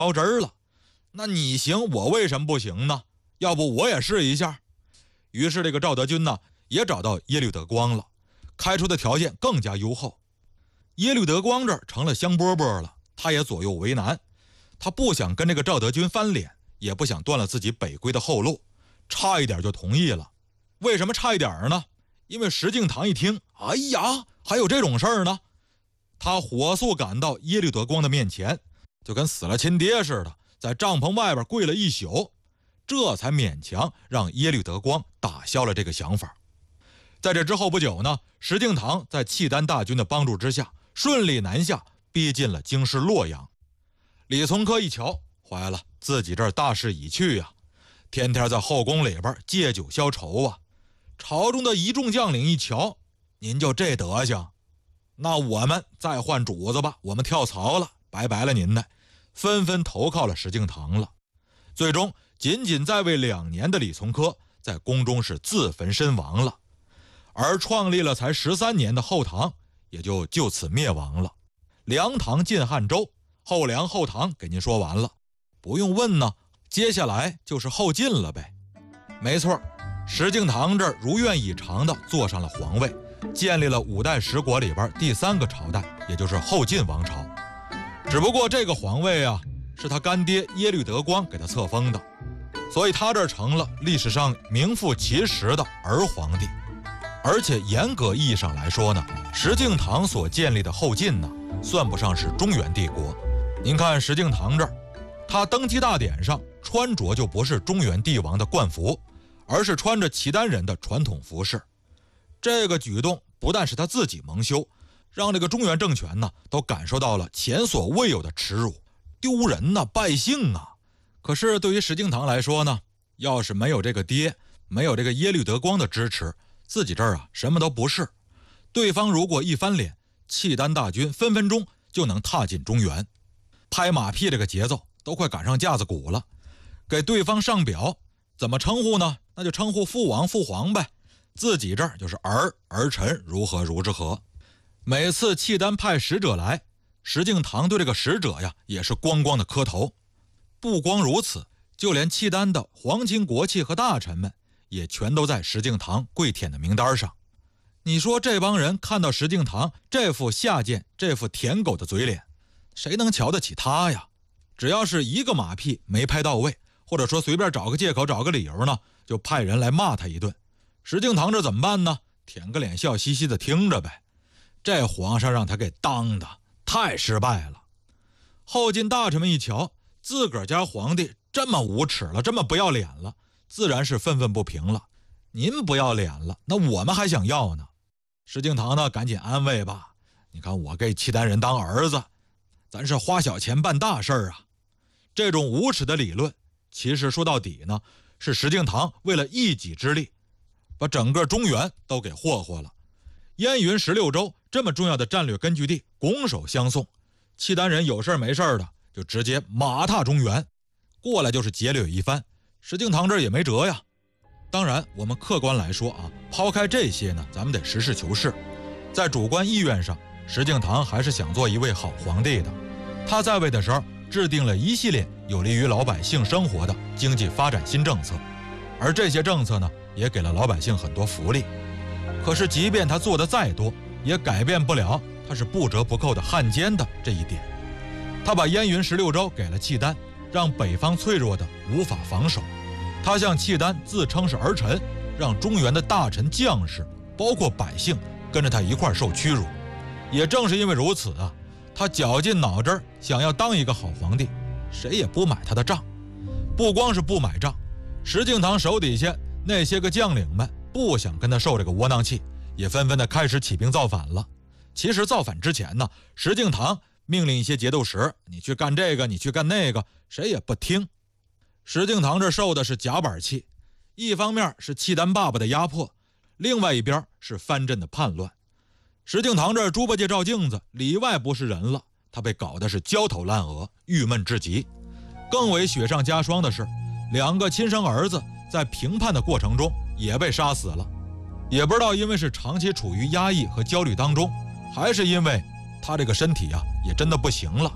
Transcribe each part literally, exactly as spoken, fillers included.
包汁儿了。那你行，我为什么不行呢？要不我也试一下。于是这个赵德军呢，也找到耶律德光了，开出的条件更加优厚。耶律德光这儿成了香饽饽了，他也左右为难，他不想跟这个赵德军翻脸，也不想断了自己北归的后路，差一点就同意了。为什么差一点呢？因为石敬瑭一听，哎呀，还有这种事儿呢，他火速赶到耶律德光的面前，就跟死了亲爹似的，在帐篷外边跪了一宿，这才勉强让耶律德光打消了这个想法。在这之后不久呢，石敬瑭在契丹大军的帮助之下，顺利南下，逼近了京师洛阳。李从珂一瞧，坏了，自己这儿大势已去呀、啊，天天在后宫里边借酒消愁啊。朝中的一众将领一瞧，您就这德行，那我们再换主子吧，我们跳槽了，拜拜了您呢，纷纷投靠了石敬瑭了。最终仅仅在位两年的李从珂在宫中是自焚身亡了，而创立了才十三年的后唐也就就此灭亡了。梁唐晋汉周，后梁后唐给您说完了，不用问呢，接下来就是后晋了呗。没错，石敬瑭这儿如愿以偿地坐上了皇位，建立了五代十国里边第三个朝代，也就是后晋王朝。只不过这个皇位啊，是他干爹耶律德光给他册封的，所以他这成了历史上名副其实的儿皇帝。而且严格意义上来说呢，石敬瑭所建立的后晋呢，算不上是中原帝国。您看石敬瑭这儿，他登基大典上穿着就不是中原帝王的冠服，而是穿着契丹人的传统服饰。这个举动不但是他自己蒙羞，让这个中原政权呢都感受到了前所未有的耻辱，丢人呐，败兴啊。可是对于石敬瑭来说呢，要是没有这个爹，没有这个耶律德光的支持，自己这儿啊什么都不是。对方如果一翻脸，契丹大军分分钟就能踏进中原。拍马屁这个节奏都快赶上架子鼓了，给对方上表，怎么称呼呢？那就称呼父王父皇呗，自己这儿就是儿儿臣如何如之何。每次契丹派使者来，石敬瑭对这个使者呀也是咣咣的磕头。不光如此，就连契丹的皇亲国戚和大臣们也全都在石敬瑭跪舔的名单上。你说这帮人看到石敬瑭这副下贱这副舔狗的嘴脸，谁能瞧得起他呀？只要是一个马屁没拍到位，或者说随便找个借口找个理由呢，就派人来骂他一顿。石敬瑭这怎么办呢？舔个脸笑嘻嘻的听着呗。这皇上让他给当的太失败了。后晋大臣们一瞧自个儿家皇帝这么无耻了，这么不要脸了，自然是愤愤不平了。您不要脸了，那我们还想要呢。石敬瑭呢赶紧安慰吧，你看我给契丹人当儿子，咱是花小钱办大事啊。这种无耻的理论，其实说到底呢，是石敬瑭为了一己之力把整个中原都给霍霍了。燕云十六州这么重要的战略根据地拱手相送，契丹人有事没事的就直接马踏中原，过来就是劫掠一番。石敬瑭这也没辙呀。当然我们客观来说啊，抛开这些呢，咱们得实事求是。在主观意愿上，石敬瑭还是想做一位好皇帝的。他在位的时候制定了一系列有利于老百姓生活的经济发展新政策，而这些政策呢也给了老百姓很多福利。可是即便他做的再多，也改变不了他是不折不扣的汉奸的这一点。他把燕云十六州给了契丹，让北方脆弱的无法防守。他向契丹自称是儿臣，让中原的大臣将士包括百姓跟着他一块受屈辱。也正是因为如此啊，他绞尽脑汁想要当一个好皇帝，谁也不买他的账。不光是不买账，石敬瑭手底下那些个将领们不想跟他受这个窝囊气，也纷纷的开始起兵造反了。其实造反之前呢，石敬瑭命令一些节度使，你去干这个，你去干那个，谁也不听。石敬瑭这受的是夹板气，一方面是契丹爸爸的压迫，另外一边是藩镇的叛乱。石敬瑭这猪八戒照镜子，里外不是人了，他被搞得是焦头烂额，郁闷至极。更为雪上加霜的是，两个亲生儿子在平叛的过程中也被杀死了。也不知道因为是长期处于压抑和焦虑当中，还是因为他这个身体啊也真的不行了，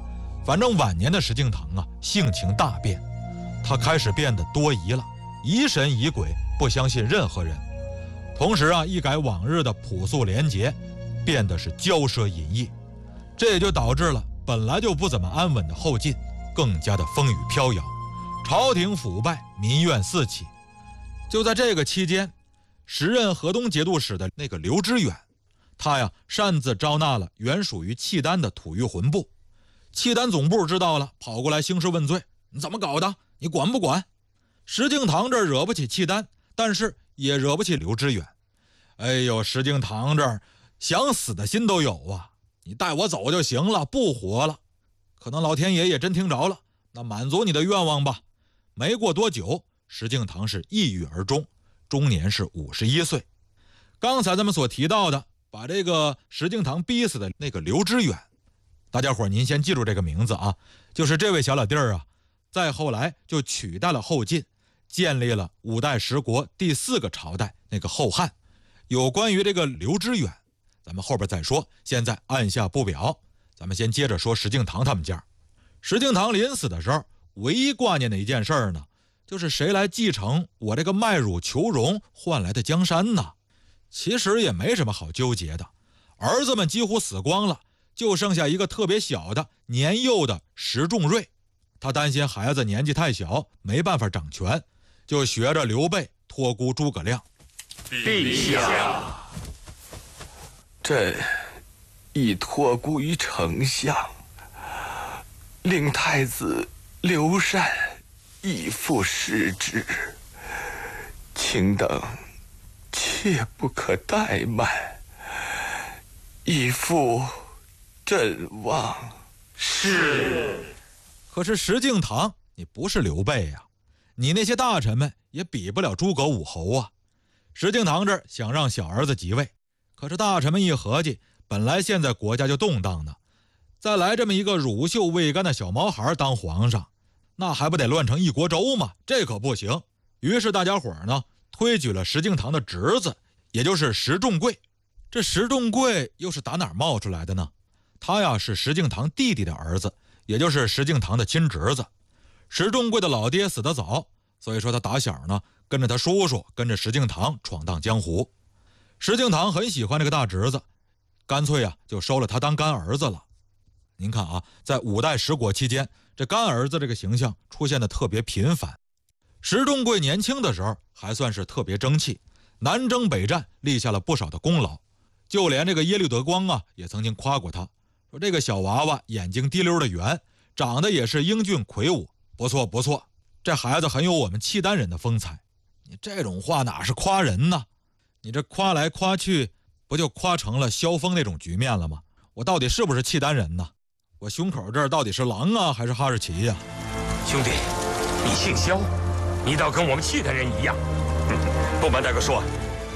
反正晚年的石敬瑭啊，性情大变，他开始变得多疑了，疑神疑鬼，不相信任何人。同时啊，一改往日的朴素廉洁，变得是骄奢淫逸，这也就导致了本来就不怎么安稳的后晋更加的风雨飘摇，朝廷腐败，民怨四起。就在这个期间，时任河东节度使的那个刘知远，他呀擅自招纳了原属于契丹的吐谷浑部。契丹总部知道了，跑过来兴师问罪：你怎么搞的？你管不管？石敬瑭这惹不起契丹，但是也惹不起刘知远。哎呦，石敬瑭这儿想死的心都有啊！你带我走就行了，不活了。可能老天爷也真听着了，那满足你的愿望吧。没过多久，石敬瑭是抑郁而终，终年是五十一岁。刚才咱们所提到的，把这个石敬瑭逼死的那个刘知远，大家伙您先记住这个名字啊，就是这位小老弟儿啊，再后来就取代了后晋，建立了五代十国第四个朝代那个后汉。有关于这个刘知远，咱们后边再说，现在按下不表。咱们先接着说石敬瑭他们家。石敬瑭临死的时候，唯一挂念的一件事呢，就是谁来继承我这个卖乳求荣换来的江山呢？其实也没什么好纠结的，儿子们几乎死光了，就剩下一个特别小的年幼的石重瑞。他担心孩子年纪太小，没办法掌权，就学着刘备托孤诸葛亮。 陛下， 朕已托孤于丞相，令太子刘禅以复失之，请等切不可怠慢，以复朕望。 是。 可是石敬瑭，你不是刘备呀、啊，你那些大臣们也比不了诸葛武侯啊。石敬瑭这儿想让小儿子即位，可是大臣们一合计，本来现在国家就动荡呢，再来这么一个乳臭未干的小毛孩当皇上，那还不得乱成一锅粥吗？这可不行。于是大家伙呢推举了石敬瑭的侄子，也就是石重贵。这石重贵又是打哪儿冒出来的呢？他呀是石敬瑭弟弟的儿子，也就是石敬瑭的亲侄子。石重贵的老爹死得早，所以说他打小呢跟着他叔叔，跟着石敬瑭闯荡江湖。石敬瑭很喜欢这个大侄子，干脆啊就收了他当干儿子了。您看啊，在五代十国期间，这干儿子这个形象出现的特别频繁。石重贵年轻的时候还算是特别争气，南征北战立下了不少的功劳，就连这个耶律德光啊也曾经夸过他，说这个小娃娃眼睛滴溜的圆，长得也是英俊魁梧，不错不错，这孩子很有我们契丹人的风采。你这种话哪是夸人呢？你这夸来夸去，不就夸成了萧峰那种局面了吗？我到底是不是契丹人呢？我胸口这儿到底是狼啊还是哈士奇呀、 啊？兄弟，你姓萧，你倒跟我们契丹人一样。不瞒大哥说，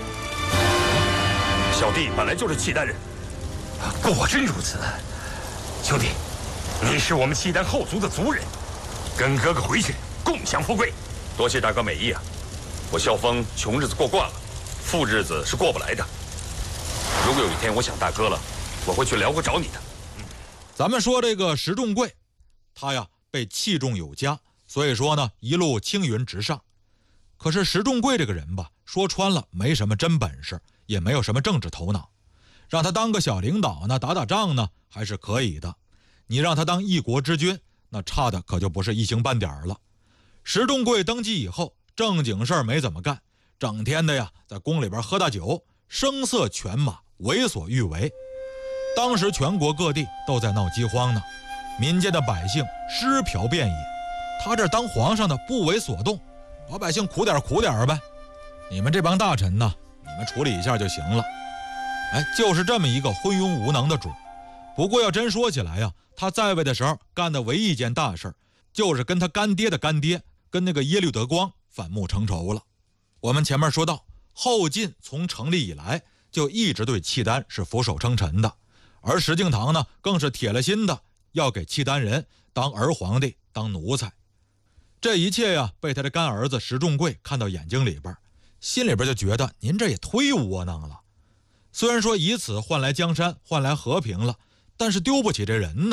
小弟本来就是契丹人。果真如此，兄弟，你是我们契丹后族的族人，跟哥哥回去共享富贵。多谢大哥美意啊！我萧峰穷日子过惯了，富日子是过不来的。如果有一天我想大哥了，我会去辽国找你的。 嗯、咱们说这个石重贵，他呀被器重有加，所以说呢一路青云直上。可是石重贵这个人吧，说穿了没什么真本事，也没有什么政治头脑。让他当个小领导呢，打打仗呢还是可以的。你让他当一国之君，那差的可就不是一星半点了。石重贵登基以后，正经事儿没怎么干，整天的呀在宫里边喝大酒，声色犬马，为所欲为。当时全国各地都在闹饥荒呢，民间的百姓尸瓢遍野。他这当皇上的不为所动，老百姓苦点苦点呗，你们这帮大臣呢，你们处理一下就行了。哎，就是这么一个昏庸无能的主。不过要真说起来呀，他在位的时候干的唯一一件大事，就是跟他干爹的干爹，跟那个耶律德光反目成仇了。我们前面说到，后晋从成立以来就一直对契丹是俯首称臣的，而石敬瑭呢，更是铁了心的要给契丹人当儿皇帝，当奴才。这一切呀，被他的干儿子石重贵看到眼睛里边，心里边就觉得您这也忒窝囊了。虽然说以此换来江山，换来和平了，但是丢不起这人呐，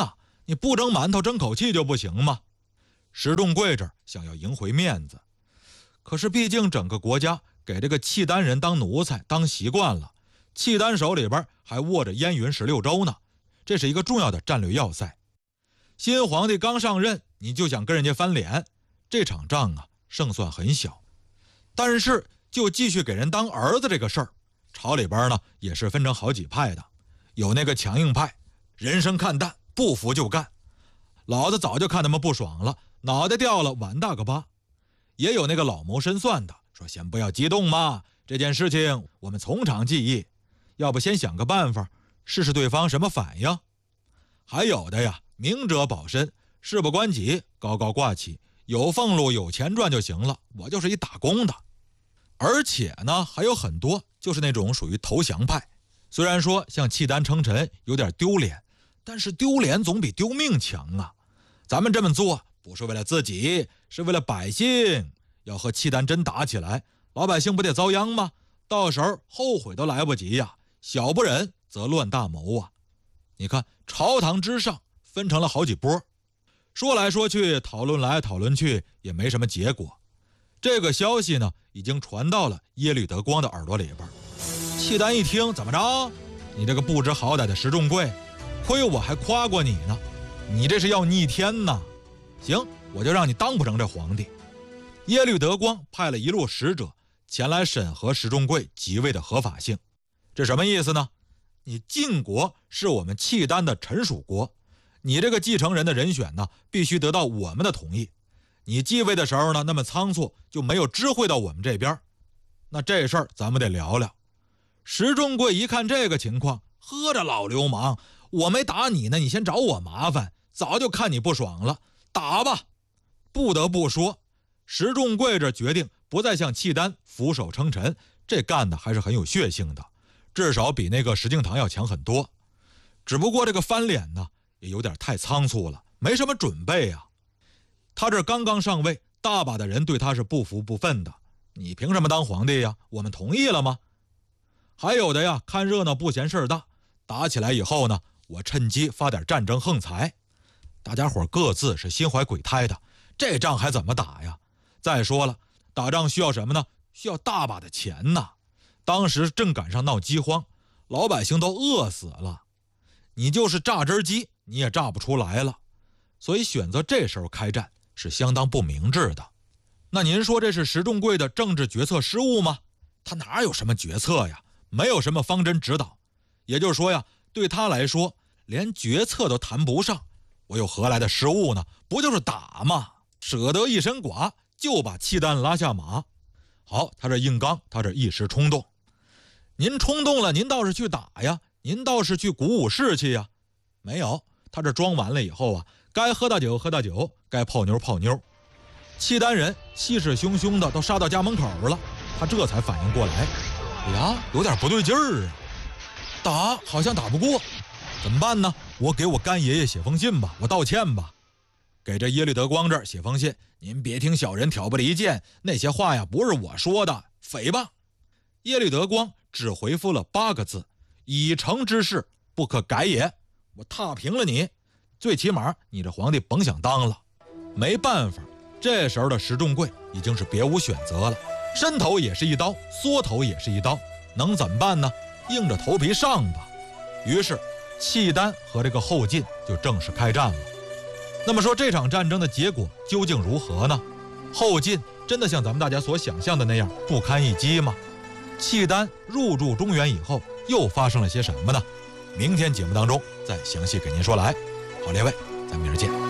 你不争馒头争口气就不行吗？石重贵这儿想要赢回面子，可是毕竟整个国家给这个契丹人当奴才当习惯了，契丹手里边还握着燕云十六州呢，这是一个重要的战略要塞。新皇帝刚上任，你就想跟人家翻脸，这场仗啊胜算很小。但是就继续给人当儿子这个事儿，朝里边呢也是分成好几派的，有那个强硬派，人生看淡，不服就干，老子早就看他们不爽了，脑袋掉了碗大个疤。也有那个老谋深算的，说先不要激动嘛，这件事情我们从长计议，要不先想个办法试试对方什么反应。还有的呀，明哲保身，事不关己，高高挂起，有俸禄有钱赚就行了，我就是一打工的。而且呢还有很多就是那种属于投降派，虽然说向契丹称臣有点丢脸，但是丢脸总比丢命强啊。咱们这么做不是为了自己，是为了百姓。要和契丹真打起来，老百姓不得遭殃吗？到时候后悔都来不及呀，小不忍则乱大谋啊。你看朝堂之上分成了好几波，说来说去，讨论来讨论去，也没什么结果。这个消息呢已经传到了耶律德光的耳朵里边。契丹一听，怎么着？你这个不知好歹的石重贵，亏我还夸过你呢，你这是要逆天呐！行，我就让你当不成这皇帝。耶律德光派了一路使者前来审核石重贵即位的合法性。这什么意思呢？你晋国是我们契丹的臣属国，你这个继承人的人选呢必须得到我们的同意。你继位的时候呢那么仓促，就没有知会到我们这边，那这事儿咱们得聊聊。石重贵一看这个情况，呵，这老流氓，我没打你呢，你先找我麻烦，早就看你不爽了，打吧。不得不说，石重贵这决定不再向契丹俯首称臣，这干的还是很有血性的，至少比那个石敬瑭要强很多。只不过这个翻脸呢也有点太仓促了，没什么准备啊。他这刚刚上位，大把的人对他是不服不忿的，你凭什么当皇帝呀？我们同意了吗？还有的呀，看热闹不嫌事儿大，打起来以后呢，我趁机发点战争横财。大家伙各自是心怀鬼胎的，这仗还怎么打呀？再说了，打仗需要什么呢？需要大把的钱呐。当时正赶上闹饥荒，老百姓都饿死了，你就是榨汁机你也榨不出来了，所以选择这时候开战是相当不明智的。那您说这是石重贵的政治决策失误吗？他哪有什么决策呀？没有什么方针指导，也就是说呀，对他来说连决策都谈不上，我有何来的失误呢？不就是打吗？舍得一身剐就把契丹拉下马。好，他这硬刚，他这一时冲动。您冲动了，您倒是去打呀，您倒是去鼓舞士气呀。没有，他这装完了以后啊，该喝大酒喝大酒，该泡妞泡妞。契丹人气势汹汹的都杀到家门口了，他这才反应过来，哎呀，有点不对劲儿啊，打好像打不过，怎么办呢？我给我干爷爷写封信吧，我道歉吧。给这耶律德光这儿写封信，您别听小人挑拨离间，那些话呀不是我说的，诽谤。耶律德光只回复了八个字：已成之事，不可改也。我踏平了你，最起码你这皇帝甭想当了。没办法，这时候的石重贵已经是别无选择了，伸头也是一刀，缩头也是一刀，能怎么办呢？硬着头皮上吧。于是契丹和这个后晋就正式开战了。那么说这场战争的结果究竟如何呢？后晋真的像咱们大家所想象的那样不堪一击吗？契丹入驻中原以后又发生了些什么呢？明天节目当中再详细给您说来。好，列位，咱明儿见。